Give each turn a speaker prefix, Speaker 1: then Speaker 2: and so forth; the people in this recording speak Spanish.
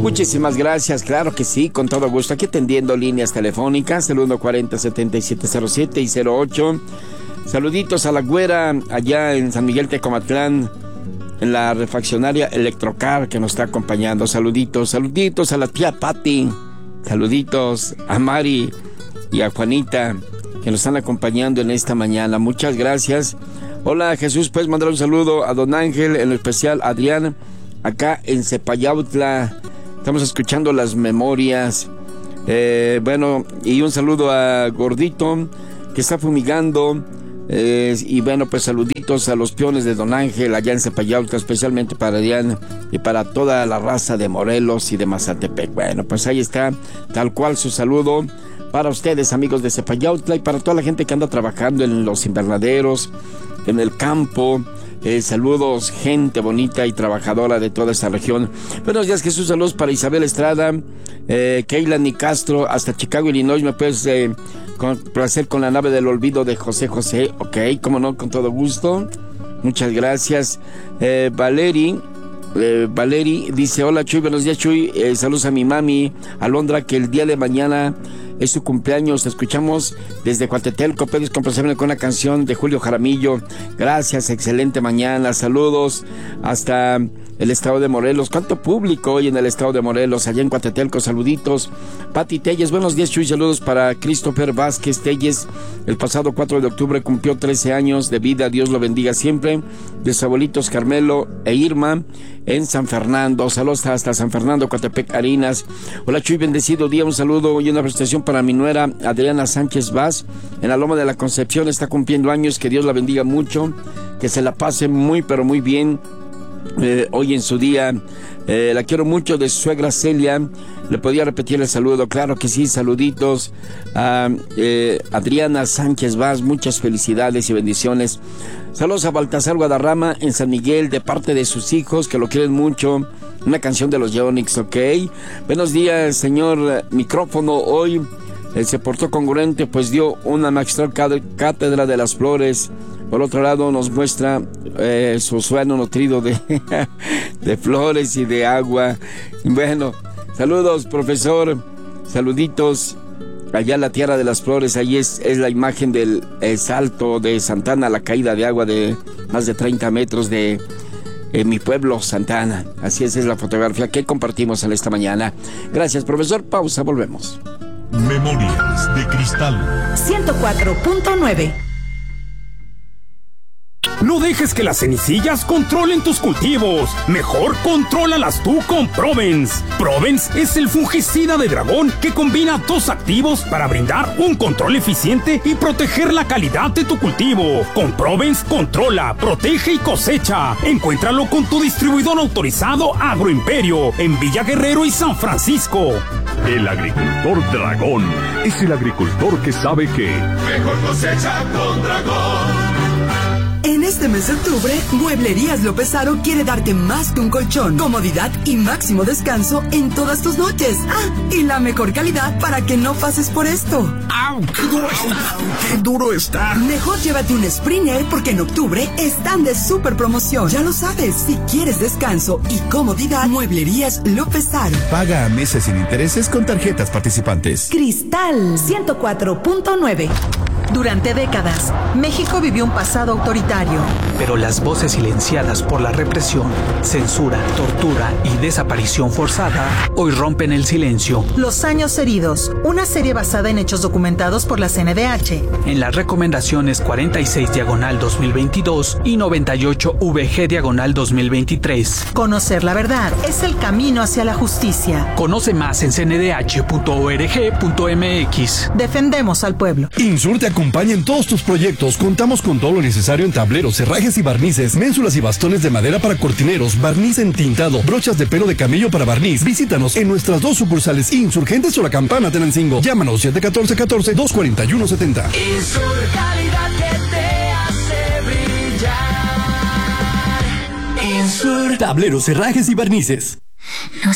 Speaker 1: Muchísimas gracias, claro que sí, con todo gusto. Aquí atendiendo líneas telefónicas, el 140-7707 y 08. Saluditos a la güera allá en San Miguel Tecomatlán, en la refaccionaria Electrocar que nos está acompañando. Saluditos a la tía Patti. Saluditos a Mari y a Juanita que nos están acompañando en esta mañana. Muchas gracias. Hola Jesús, puedes mandar un saludo a don Ángel, en especial Adrián, acá en Cepayautla. Estamos escuchando las memorias. Bueno, y un saludo a Gordito que está fumigando. Y bueno, pues saluditos a los peones de don Ángel allá en Cepayautla, especialmente para Adrián y para toda la raza de Morelos y de Mazatepec. Bueno, pues ahí está, tal cual su saludo para ustedes, amigos de Cepayautla, y para toda la gente que anda trabajando en los invernaderos, en el campo. Saludos, gente bonita y trabajadora de toda esta región. Buenos días, Jesús. Saludos para Isabel Estrada, Keilani Castro, hasta Chicago, Illinois. Me puedes complacer con la nave del olvido de José José. Ok, cómo no, con todo gusto. Muchas gracias. Valeri dice: hola Chuy, buenos días Chuy, saludos a mi mami Alondra, que el día de mañana es su cumpleaños. Te escuchamos desde Coatetelco. Puedes complacerme con una canción de Julio Jaramillo. Gracias, excelente mañana. Saludos hasta el estado de Morelos. ¿Cuánto público hoy en el estado de Morelos? Allá en Coatetelco, saluditos. Pati Telles, buenos días Chuy, saludos para Christopher Vázquez Telles. El pasado 4 de octubre cumplió 13 años de vida, Dios lo bendiga siempre. De sus abuelitos Carmelo e Irma en San Fernando. Saludos hasta San Fernando, Coatepec, Harinas. Hola Chuy, bendecido día, un saludo y una felicitación para mi nuera Adriana Sánchez Vaz en la Loma de la Concepción. Está cumpliendo años, que Dios la bendiga mucho, que se la pase muy pero muy bien hoy en su día. La quiero mucho. De su suegra Celia, ¿le podía repetir el saludo? Claro que sí, saluditos a Adriana Sánchez Vaz, muchas felicidades y bendiciones. Saludos a Baltasar Guadarrama en San Miguel, de parte de sus hijos, que lo quieren mucho. Una canción de los Yonix, ok. Buenos días, señor micrófono. Hoy se portó congruente, pues dio una magistral cátedra de las flores. Por otro lado, nos muestra su océano nutrido de flores y de agua. Bueno, saludos, profesor. Saluditos. Allá en la Tierra de las Flores, ahí es la imagen del salto de Santana, la caída de agua de más de 30 metros de mi pueblo, Santana. Así es la fotografía que compartimos en esta mañana. Gracias, profesor. Pausa, volvemos.
Speaker 2: Memorias de Cristal
Speaker 3: 104.9.
Speaker 4: No dejes que las cenicillas controlen tus cultivos. Mejor contrólalas tú con Provence. Provence es el fungicida de dragón que combina dos activos para brindar un control eficiente y proteger la calidad de tu cultivo. Con Provence controla, protege y cosecha. Encuéntralo con tu distribuidor autorizado Agroimperio en Villa Guerrero y San Francisco.
Speaker 2: El agricultor dragón es el agricultor que sabe que mejor cosecha con dragón.
Speaker 5: En este mes de octubre, Mueblerías López Haro quiere darte más que un colchón, comodidad y máximo descanso en todas tus noches. Y la mejor calidad para que no pases por esto.
Speaker 2: ¡Au! ¡Qué duro está! ¡Qué duro está!
Speaker 5: Mejor llévate un Springer porque en octubre están de super promoción. Ya lo sabes, si quieres descanso y comodidad, Mueblerías López Haro.
Speaker 6: Paga a meses sin intereses con tarjetas participantes.
Speaker 3: Cristal 104.9. Durante décadas, México vivió un pasado autoritario.
Speaker 7: Pero las voces silenciadas por la represión, censura, tortura y desaparición forzada hoy rompen el silencio.
Speaker 3: Los años heridos, una serie basada en hechos documentados por la CNDH.
Speaker 7: En las recomendaciones 46/2022 y 98/VG/2023.
Speaker 3: Conocer la verdad es el camino hacia la justicia.
Speaker 7: Conoce más en cndh.org.mx.
Speaker 3: Defendemos al pueblo.
Speaker 6: Insur te acompaña en todos tus proyectos. Contamos con todo lo necesario en tableros, herrajes y barnices, ménsulas y bastones de madera para cortineros, barniz entintado, brochas de pelo de camello para barniz. Visítanos en nuestras dos sucursales, Insurgentes o La Campana, Tenancingo. Llámanos 714-14-241-70.
Speaker 8: Insur, calidad que te hace brillar. Insur.
Speaker 6: Tableros, herrajes y barnices.